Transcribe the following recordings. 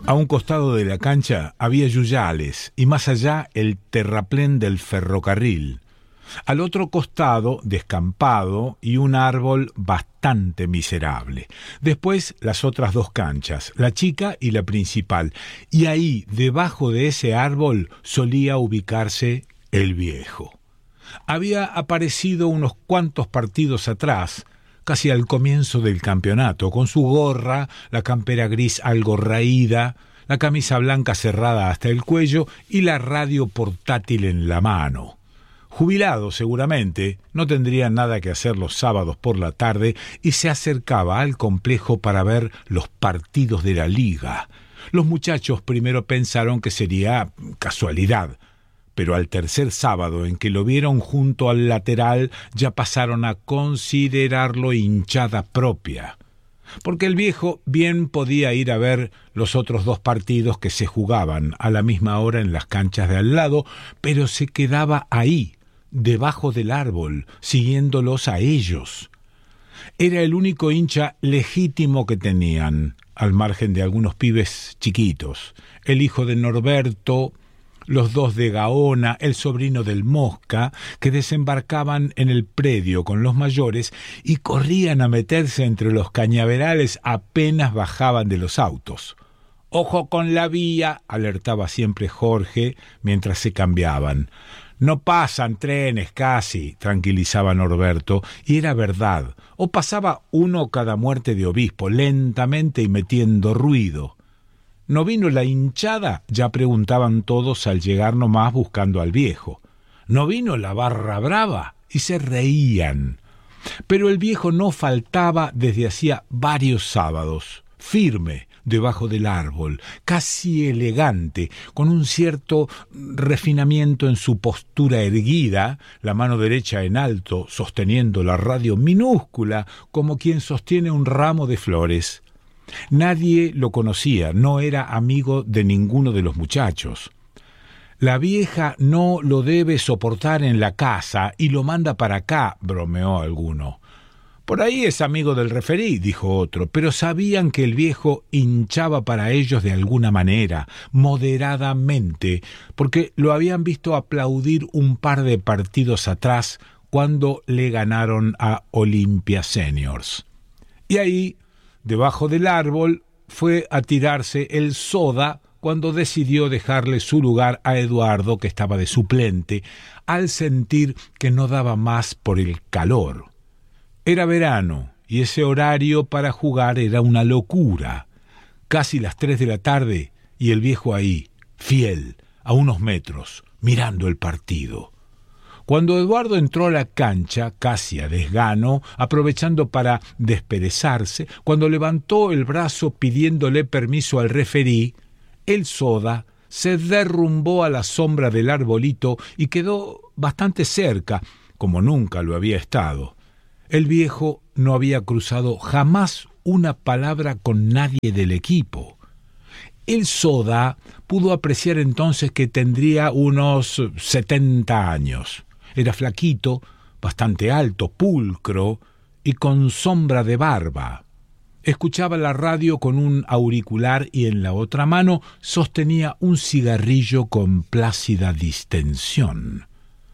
A un costado de la cancha había yuyales y más allá el terraplén del ferrocarril. Al otro costado, descampado y un árbol bastante miserable. Después las otras dos canchas, la chica y la principal. Y ahí, debajo de ese árbol, solía ubicarse el viejo. Había aparecido unos cuantos partidos atrás, casi al comienzo del campeonato, con su gorra, la campera gris algo raída, la camisa blanca cerrada hasta el cuello y la radio portátil en la mano. Jubilado seguramente, no tendría nada que hacer los sábados por la tarde y se acercaba al complejo para ver los partidos de la liga. Los muchachos primero pensaron que sería casualidad, pero al tercer sábado en que lo vieron junto al lateral ya pasaron a considerarlo hinchada propia. Porque el viejo bien podía ir a ver los otros dos partidos que se jugaban a la misma hora en las canchas de al lado, pero se quedaba ahí, debajo del árbol, siguiéndolos a ellos. Era el único hincha legítimo que tenían, al margen de algunos pibes chiquitos, el hijo de Norberto, los dos de Gaona, el sobrino del Mosca, que desembarcaban en el predio con los mayores y corrían a meterse entre los cañaverales apenas bajaban de los autos. «Ojo con la vía», alertaba siempre Jorge mientras se cambiaban. «No pasan trenes casi», tranquilizaba Norberto, y era verdad. O pasaba uno cada muerte de obispo, lentamente y metiendo ruido. ¿No vino la hinchada?, ya preguntaban todos al llegar nomás buscando al viejo. ¿No vino la barra brava? Y se reían. Pero el viejo no faltaba desde hacía varios sábados, firme, debajo del árbol, casi elegante, con un cierto refinamiento en su postura erguida, la mano derecha en alto, sosteniendo la radio minúscula, como quien sostiene un ramo de flores. Nadie lo conocía, no era amigo de ninguno de los muchachos. «La vieja no lo debe soportar en la casa y lo manda para acá», bromeó alguno. «Por ahí es amigo del referí», dijo otro, pero sabían que el viejo hinchaba para ellos de alguna manera, moderadamente, porque lo habían visto aplaudir un par de partidos atrás cuando le ganaron a Olimpia Seniors. Y ahí, debajo del árbol, fue a tirarse el Soda cuando decidió dejarle su lugar a Eduardo, que estaba de suplente, al sentir que no daba más por el calor. Era verano, y ese horario para jugar era una locura. Casi las 3 de la tarde, y el viejo ahí, fiel, a unos metros, mirando el partido. Cuando Eduardo entró a la cancha, casi a desgano, aprovechando para desperezarse, cuando levantó el brazo pidiéndole permiso al referí, el Soda se derrumbó a la sombra del arbolito y quedó bastante cerca, como nunca lo había estado. El viejo no había cruzado jamás una palabra con nadie del equipo. El Soda pudo apreciar entonces que tendría unos 70 años. Era flaquito, bastante alto, pulcro y con sombra de barba. Escuchaba la radio con un auricular y en la otra mano sostenía un cigarrillo con plácida distensión.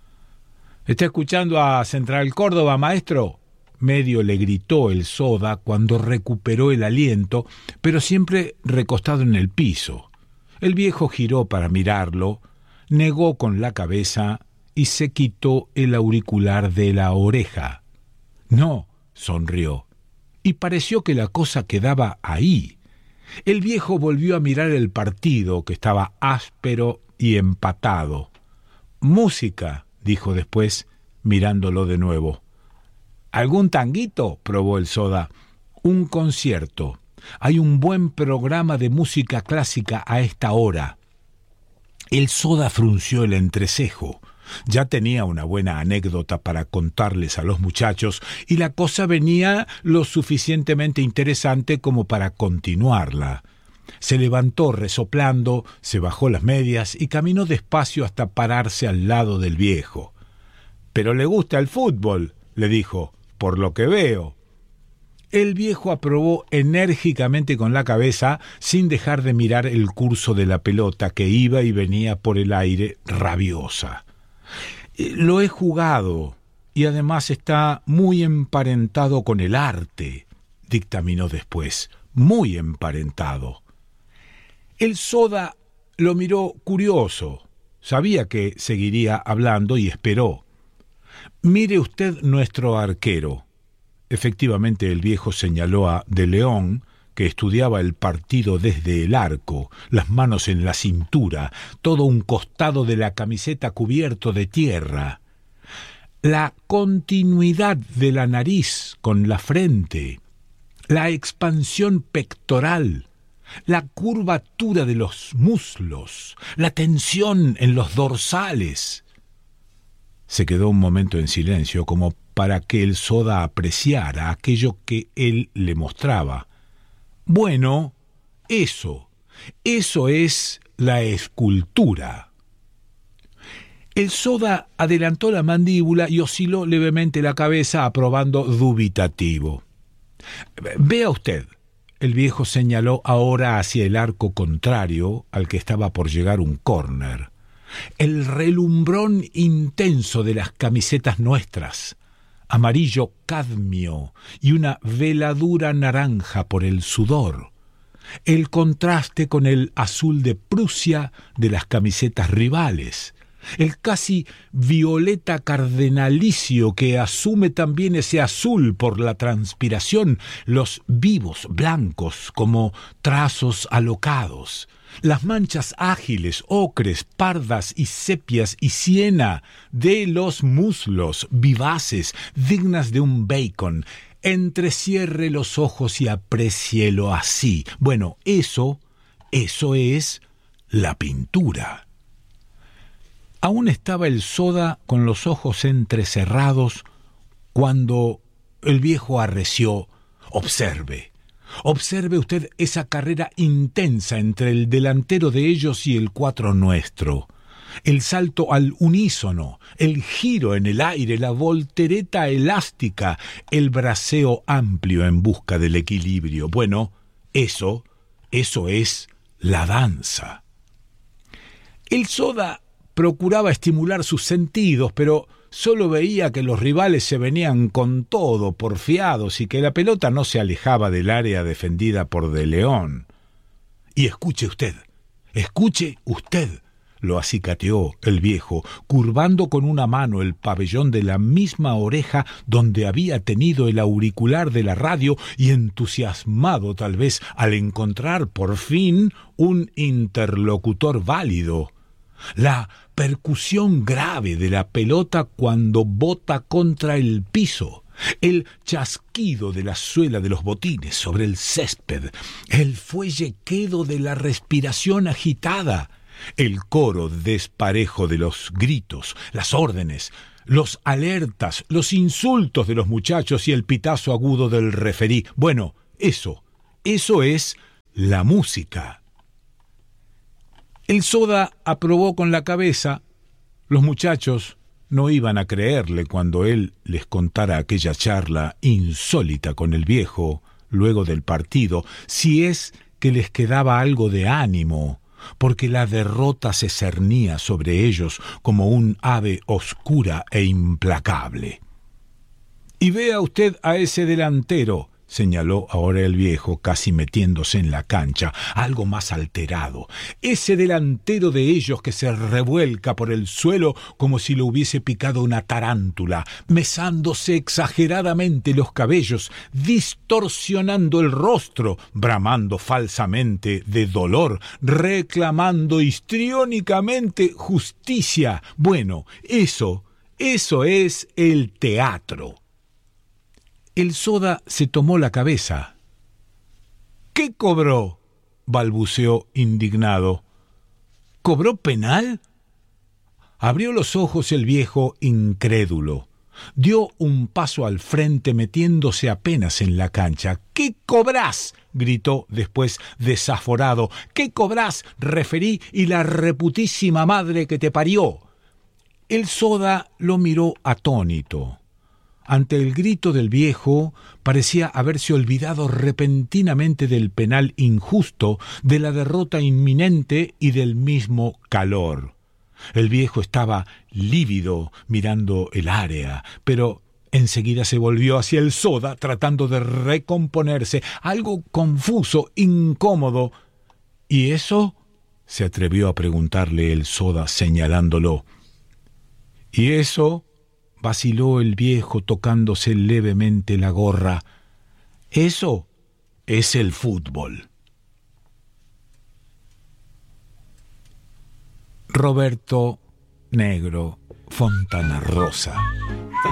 «¿Está escuchando a Central Córdoba, maestro?», medio le gritó el Soda cuando recuperó el aliento, pero siempre recostado en el piso. El viejo giró para mirarlo, negó con la cabeza y se quitó el auricular de la oreja. «No», sonrió, y pareció que la cosa quedaba ahí. El viejo volvió a mirar el partido, que estaba áspero y empatado. «Música», dijo después, mirándolo de nuevo. «¿Algún tanguito?», probó el Soda. «Un concierto. Hay un buen programa de música clásica a esta hora». El Soda frunció el entrecejo. Ya tenía una buena anécdota para contarles a los muchachos y la cosa venía lo suficientemente interesante como para continuarla. Se levantó resoplando, se bajó las medias y caminó despacio hasta pararse al lado del viejo. «¿Pero le gusta el fútbol?», le dijo, «por lo que veo». El viejo aprobó enérgicamente con la cabeza, sin dejar de mirar el curso de la pelota que iba y venía por el aire rabiosa. Lo he jugado, y además está muy emparentado con el arte, dictaminó después, muy emparentado. El soda lo miró curioso, sabía que seguiría hablando y esperó. Mire usted nuestro arquero. Efectivamente, el viejo señaló a De León, que estudiaba el partido desde el arco, las manos en la cintura, todo un costado de la camiseta cubierto de tierra. La continuidad de la nariz con la frente, la expansión pectoral, la curvatura de los muslos, la tensión en los dorsales. Se quedó un momento en silencio, como para que el soda apreciara aquello que él le mostraba. Bueno, eso es la escultura. El soda adelantó la mandíbula y osciló levemente la cabeza, aprobando dubitativo. Vea usted, el viejo señaló ahora hacia el arco contrario, al que estaba por llegar un córner. El relumbrón intenso de las camisetas nuestras, amarillo cadmio y una veladura naranja por el sudor. El contraste con el azul de Prusia de las camisetas rivales. El casi violeta cardenalicio que asume también ese azul por la transpiración, los vivos blancos como trazos alocados, las manchas ágiles, ocres, pardas y sepias y siena de los muslos vivaces, dignas de un bacon. Entrecierre los ojos y aprécielo así. Bueno, eso es la pintura. Aún estaba el soda con los ojos entrecerrados cuando el viejo arreció: observe usted esa carrera intensa entre el delantero de ellos y el cuatro nuestro. El salto al unísono, el giro en el aire, la voltereta elástica, el braceo amplio en busca del equilibrio. Bueno, eso es la danza. El soda procuraba estimular sus sentidos, pero solo veía que los rivales se venían con todo, porfiados, y que la pelota no se alejaba del área defendida por De León. Y escuche usted, lo acicateó el viejo, curvando con una mano el pabellón de la misma oreja donde había tenido el auricular de la radio, y entusiasmado tal vez al encontrar por fin un interlocutor válido. La percusión grave de la pelota cuando bota contra el piso, el chasquido de la suela de los botines sobre el césped, el fuellequedo de la respiración agitada, el coro desparejo de los gritos, las órdenes, los alertas, los insultos de los muchachos y el pitazo agudo del referí. Bueno, eso es la música. El soda aprobó con la cabeza. Los muchachos no iban a creerle cuando él les contara aquella charla insólita con el viejo luego del partido, si es que les quedaba algo de ánimo, porque la derrota se cernía sobre ellos como un ave oscura e implacable. «Y vea usted a ese delantero», señaló ahora el viejo, casi metiéndose en la cancha, algo más alterado. «Ese delantero de ellos que se revuelca por el suelo como si lo hubiese picado una tarántula, mesándose exageradamente los cabellos, distorsionando el rostro, bramando falsamente de dolor, reclamando histriónicamente justicia. Bueno, eso es el teatro». El soda se tomó la cabeza. «¿Qué cobró?», balbuceó indignado. «¿Cobró penal?». Abrió los ojos el viejo incrédulo. Dio un paso al frente metiéndose apenas en la cancha. «¿Qué cobrás?», gritó después desaforado. «¿Qué cobrás, referí, y la reputísima madre que te parió?». El soda lo miró atónito. Ante el grito del viejo, parecía haberse olvidado repentinamente del penal injusto, de la derrota inminente y del mismo calor. El viejo estaba lívido mirando el área, pero enseguida se volvió hacia el soda tratando de recomponerse, algo confuso, incómodo. ¿Y eso?, se atrevió a preguntarle el soda señalándolo. ¿Y eso?, vaciló el viejo tocándose levemente la gorra. Eso es el fútbol. Roberto Negro Fontana Rosa.